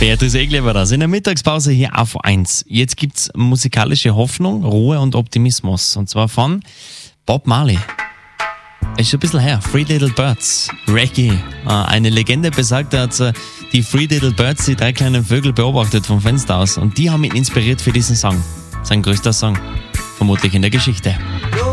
Beatrice Egli war das. In der Mittagspause hier auf 1. Jetzt gibt's musikalische Hoffnung, Ruhe und Optimismus. Und zwar von Bob Marley. Ist schon ein bisschen her. Three Little Birds. Reggae. Eine Legende besagt, er hat die Three Little Birds, die 3 kleinen Vögel, beobachtet vom Fenster aus. Und die haben ihn inspiriert für diesen Song. Sein größter Song. Vermutlich in der Geschichte.